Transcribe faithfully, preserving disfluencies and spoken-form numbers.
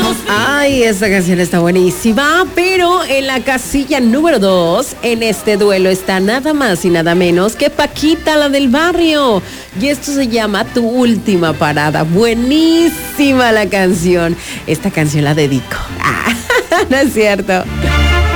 Ay, esta canción está buenísima, pero en la casilla número dos, en este duelo está nada más y nada menos que Paquita, la del barrio. Y esto se llama Tu Última Parada. Buenísima la canción. Esta canción la dedico. Ah, no es cierto.